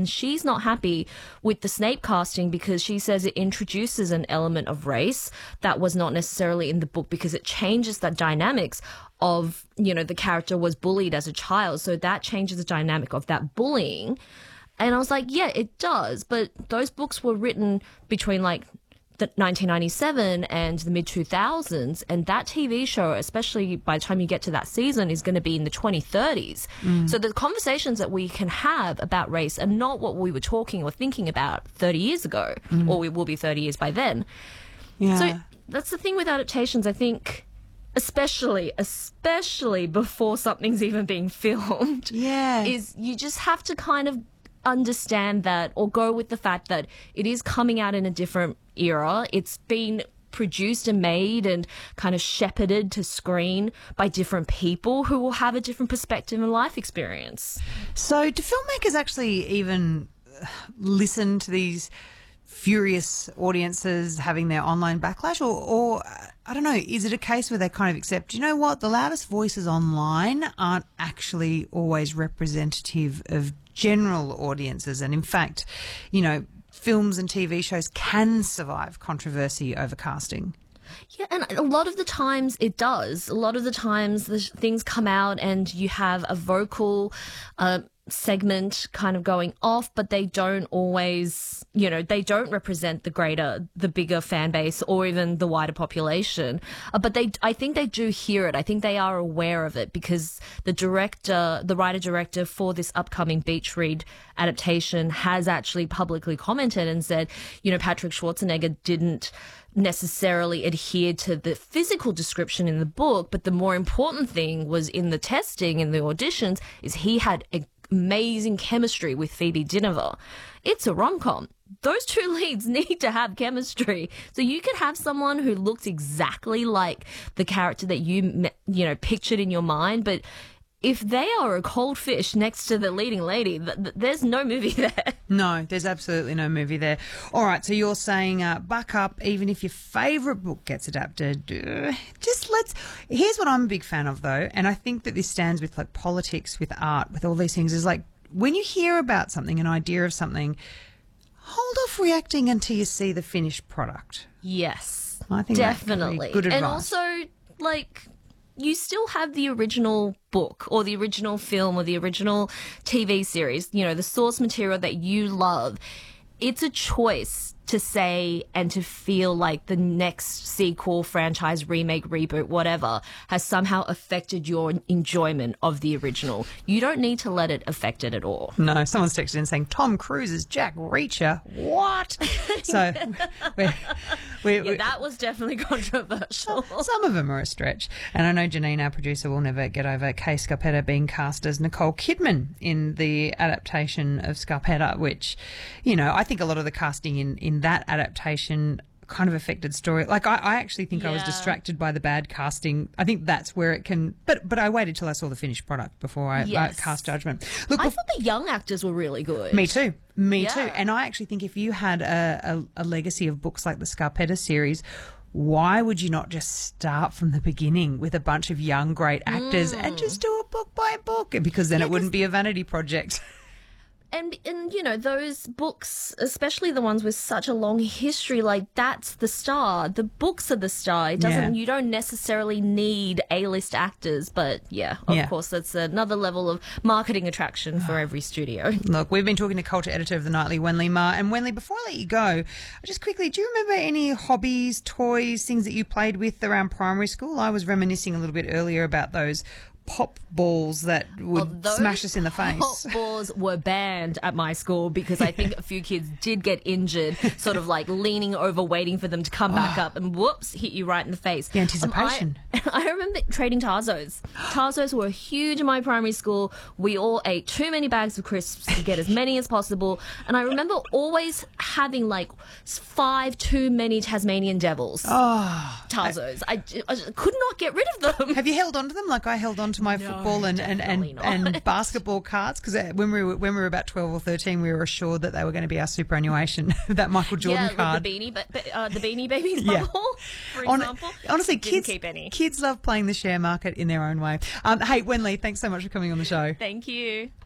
and she's not happy with the Snape casting because she says it introduces an element of race that was not necessarily in the book because it changes the dynamics of, you know, the character was bullied as a child. So that changes the dynamic of that bullying. And I was like, yeah, it does. But those books were written between like the 1997 and the mid-2000s. And that TV show, especially by the time you get to that season, is going to be in the 2030s. So the conversations that we can have about race are not what we were talking or thinking about 30 years ago, or we will be 30 years by then. Yeah. So that's the thing with adaptations, I think, especially before something's even being filmed, Yeah. is you just have to kind of understand that, or go with the fact that it is coming out in a different era. It's been produced and made and kind of shepherded to screen by different people who will have a different perspective and life experience. So do filmmakers actually even listen to these furious audiences having their online backlash, or I don't know, is it a case where they kind of accept, you know what, the loudest voices online aren't actually always representative of general audiences, and in fact, you know, films and TV shows can survive controversy over casting? Yeah, and a lot of the times it does. A lot of the times the things come out and you have a vocal segment kind of going off, but they don't always, you know, they don't represent the bigger fan base or even the wider population. But I think they do hear it. I think they are aware of it because the writer-director for this upcoming Beach Read adaptation has actually publicly commented and said, you know, Patrick Schwarzenegger didn't necessarily adhere to the physical description in the book, but the more important thing was in the testing and the auditions is he had amazing chemistry with Phoebe Dynevor. It's a rom-com. Those two leads need to have chemistry. So you could have someone who looks exactly like the character that you pictured in your mind, but if they are a cold fish next to the leading lady, there's no movie there. No, there's absolutely no movie there. All right, so you're saying buck up, even if your favourite book gets adapted. Here's what I'm a big fan of, though, and I think that this stands with like politics, with art, with all these things, is like when you hear about something, an idea of something, hold off reacting until you see the finished product. Yes, I think definitely. Good advice. And also, like, you still have the original book or the original film or the original TV series, you know, the source material that you love. It's a choice to say and to feel like the next sequel, franchise, remake, reboot, whatever, has somehow affected your enjoyment of the original. You don't need to let it affect it at all. No, someone's texted in saying Tom Cruise is Jack Reacher. What? So that was definitely controversial. Some of them are a stretch. And I know Janine, our producer, will never get over Kay Scarpetta being cast as Nicole Kidman in the adaptation of Scarpetta, which, you know, I think a lot of the casting in that adaptation kind of affected story. Like, I actually think I was distracted by the bad casting. I think that's where it can... But I waited till I saw the finished product before I cast judgment. Look, I thought the young actors were really good. Me too. Me too. And I actually think if you had a legacy of books like the Scarpetta series, why would you not just start from the beginning with a bunch of young, great actors and just do it book by book? Because then it wouldn't be a vanity project. And you know, those books, especially the ones with such a long history, like, that's the star. The books are the star. You don't necessarily need A-list actors, but of course that's another level of marketing attraction for every studio. Look, we've been talking to culture editor of The Nightly, Wenley Ma. And Wenley, before I let you go, just quickly, do you remember any hobbies, toys, things that you played with around primary school? I was reminiscing a little bit earlier about those pop balls that would smash us in the face. Pop balls were banned at my school because I think a few kids did get injured, sort of like leaning over, waiting for them to come back up, and whoops, hit you right in the face. The anticipation. I remember trading Tarzos. Tarzos were huge in my primary school. We all ate too many bags of crisps to get as many as possible. And I remember always having like 5 too many Tasmanian devils. Tarzos. I could not get rid of them. Have you held on to them like I held on to my football and basketball cards? Because when we were about 12 or 13, we were assured that they were going to be our superannuation, that Michael Jordan card. The Beanie Babies bubble, for example. Honestly, Didn't keep any. Kids love playing the share market in their own way. Hey, Wenley, thanks so much for coming on the show. Thank you.